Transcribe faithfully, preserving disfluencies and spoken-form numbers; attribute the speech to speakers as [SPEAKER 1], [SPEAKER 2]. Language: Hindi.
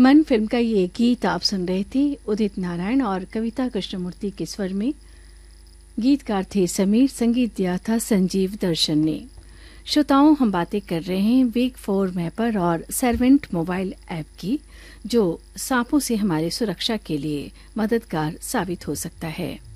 [SPEAKER 1] मन फिल्म का ये गीत आप सुन रहे थे उदित नारायण और कविता कृष्णमूर्ति के स्वर में। गीतकार थे समीर, संगीत दिया था संजीव दर्शन ने। श्रोताओं, हम बातें कर रहे हैं वेग फोर मैपर और सर्वेंट मोबाइल ऐप की, जो सांपों से हमारे सुरक्षा के लिए मददगार साबित हो सकता है।